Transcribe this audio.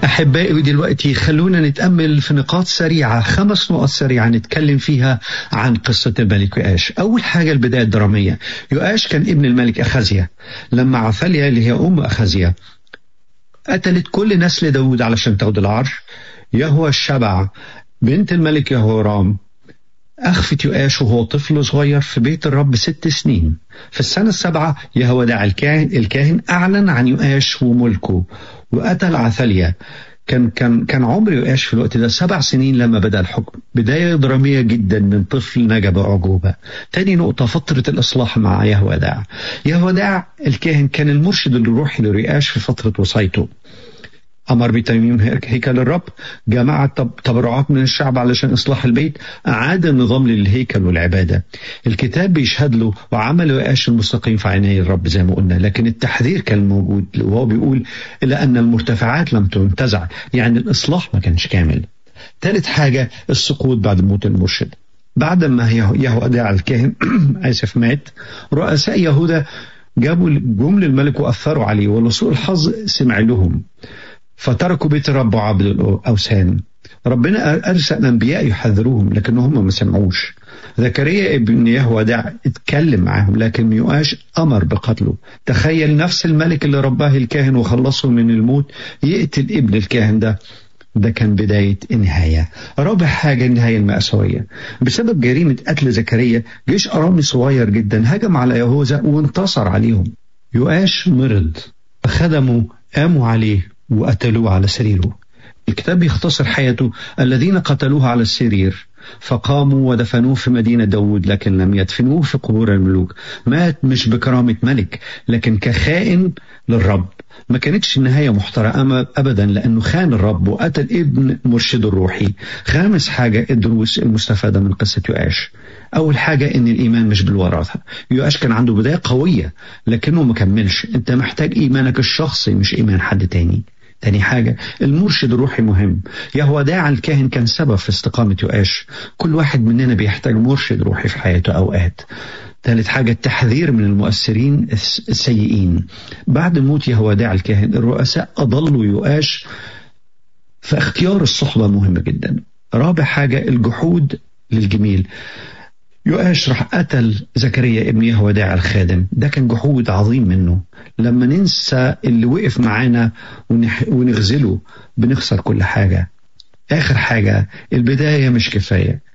أحبائي دلوقتي خلونا نتأمل في نقاط سريعة، 5 نقط سريعة نتكلم فيها عن قصة الملك يؤاش. أول حاجة البداية الدرامية. يؤاش كان ابن الملك أخازيا. لما عثاليا اللي هي أم أخازيا قتلت كل نسل داود علشان تاخد العرش، يهوى الشبع بنت الملك يهورام أخفت يؤاش وهو طفل صغير في بيت الرب 6 سنين. في السنة 7 يهودع الكاهن أعلن عن يؤاش وملكه وقتل عثاليا. كان عمر يؤاش في الوقت ده 7 سنين لما بدأ الحكم. بداية درامية جدا من طفل نجا بأعجوبة. تاني نقطة فترة الإصلاح مع يهودع الكاهن كان المرشد الروحي ليؤاش في فترة وصيته. أمر بترميم هيكل الرب، جمع تبرعات من الشعب علشان إصلاح البيت، أعاد النظام للهيكل والعبادة. الكتاب بيشهد له وعمل يؤاش المستقيم في عيني الرب زي ما قلنا، لكن التحذير كان موجود وهو بيقول إلا أن المرتفعات لم تنتزع، يعني الإصلاح ما كانش كامل. ثالث حاجة السقوط بعد موت المرشد. بعد ما يهودع الكاهن مات، رؤساء يهوذا جم للملك وأثروا عليه، ولسوء الحظ سمع لهم فتركوا بيت الرب وعبد الأوثان. ربنا أرسل أنبياء يحذروهم لكنهم ما سمعوش. زكريا ابن يهودع اتكلم معهم لكن يؤاش أمر بقتله. تخيل نفس الملك اللي رباه الكاهن وخلصه من الموت يقتل ابن الكاهن ده كان بداية النهاية. رابع حاجة النهاية المأساوية. بسبب جريمة قتل زكريا جيش أرامي صغير جدا هجم على يهوذا وانتصر عليهم. يؤاش مرض، خدموا قاموا عليه وقتلوه على سريره. الكتاب يختصر حياته: الذين قتلوه على السرير فقاموا ودفنوه في مدينة داود لكن لم يدفنوه في قبور الملوك. مات مش بكرامة ملك لكن كخائن للرب. ما كانتش النهاية محترمة أبدا لأنه خان الرب وقتل ابن مرشد الروحي. خامس حاجة الدروس المستفادة من قصة يؤاش. أول حاجة إن الإيمان مش بالوراثة. يؤاش كان عنده بداية قوية لكنه ما كملش. أنت محتاج إيمانك الشخصي مش إيمان حد تاني. تاني حاجة المرشد الروحي مهم. يهودع الكاهن كان سبب في استقامة يؤاش. كل واحد مننا بيحتاج مرشد روحي في حياته أوقات. ثالث حاجة التحذير من المؤثرين السيئين. بعد موت يهودع الكاهن الرؤساء أضلوا يؤاش، فاختيار الصحبة مهم جدا. رابع حاجة الجحود للجميل. يؤاش راح قتل زكريا ابن يهودع الخادم. ده كان جحود عظيم منه. لما ننسى اللي وقف معانا ونغزله بنخسر كل حاجة. آخر حاجة البداية مش كفاية.